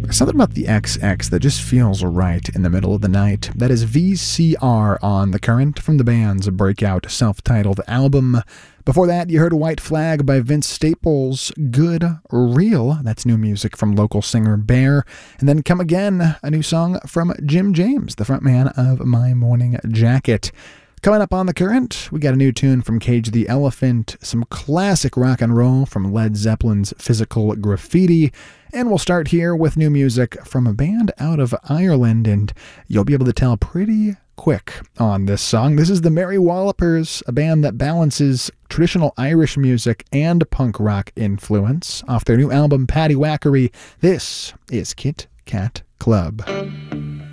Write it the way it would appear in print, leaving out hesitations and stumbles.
Something about the XX that just feels right in the middle of the night. That is VCR on The Current from the band's breakout self-titled album. Before that, you heard White Flag by Vince Staples, Good Real. That's new music from local singer Bear. And then Come Again, a new song from Jim James, the frontman of My Morning Jacket. Coming up on The Current, we got a new tune from Cage the Elephant, some classic rock and roll from Led Zeppelin's Physical Graffiti, and we'll start here with new music from a band out of Ireland, and you'll be able to tell pretty quick on this song. This is the Merry Wallopers, a band that balances traditional Irish music and punk rock influence. Off their new album, Paddy Wackery, this is Kit Kat Club.